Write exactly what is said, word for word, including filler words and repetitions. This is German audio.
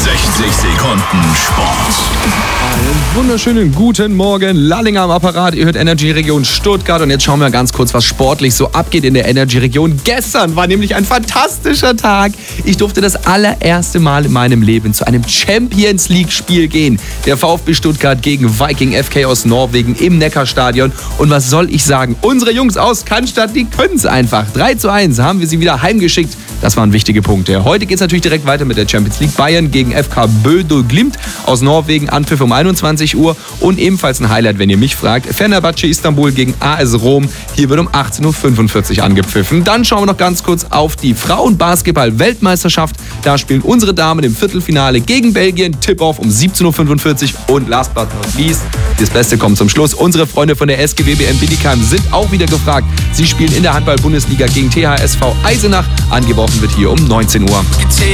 sechzig Sekunden Sport. Einen wunderschönen guten Morgen, Lallinger am Apparat. Ihr hört Energy Region Stuttgart und jetzt schauen wir ganz kurz, was sportlich so abgeht in der Energy Region. Gestern war nämlich ein fantastischer Tag. Ich durfte das allererste Mal in meinem Leben zu einem Champions League Spiel gehen. Der VfB Stuttgart gegen Viking F K aus Norwegen im Neckarstadion. Und was soll ich sagen? Unsere Jungs aus Cannstatt, die können es einfach. drei zu eins haben wir sie wieder heimgeschickt. Das waren wichtige Punkte. Heute geht es natürlich direkt weiter mit der Champions League. Bayern gegen F K Bodø Glimt aus Norwegen, Anpfiff um einundzwanzig Uhr. Und ebenfalls ein Highlight, wenn ihr mich fragt, Fenerbahce Istanbul gegen A S Rom. Hier wird um achtzehn Uhr fünfundvierzig angepfiffen. Dann schauen wir noch ganz kurz auf die Frauenbasketball-Weltmeisterschaft. Da spielen unsere Damen im Viertelfinale gegen Belgien. Tip-Off um siebzehn Uhr fünfundvierzig. Und last but not least, das Beste kommt zum Schluss. Unsere Freunde von der S G W B M Bietigheim sind auch wieder gefragt. Sie spielen in der Handball-Bundesliga gegen T H S V Eisenach. Angeworfen wird hier um neunzehn Uhr.